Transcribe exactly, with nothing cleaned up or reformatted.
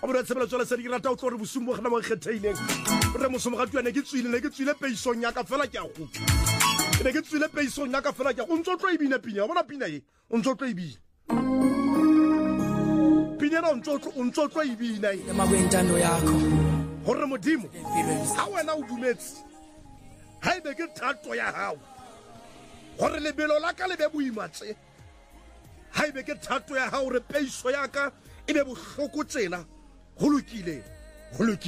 abona tsebela tswela se di rata o tlo re bosumo gana mo kgetheileng re mosomo ga tswana ke tswile ne ke tswile peisong ya ka fela ke a go ke ne ke tswile peisong ya ka fela ke go ntso tlo ibina pinya bona pina e o ntso tlo ibina pinya na ntso tlo ntso tlo ibina e ema kwentando yakho gore modimo ha wena o dumetse ha ibe ke thato ya hao gore lebelo la ka le be boimatse ha ibe ke thato ya hao re peiso ya ka e be bohloko tsena go lokile go lokile